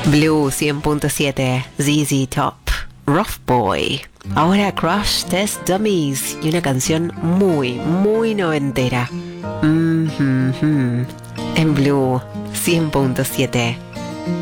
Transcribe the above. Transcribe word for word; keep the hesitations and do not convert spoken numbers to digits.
Blue cien punto siete, Z Z Top, Rough Boy. Ahora Crash Test Dummies y una canción muy, muy noventera. Mm-hmm-hmm. En Blue cien punto siete.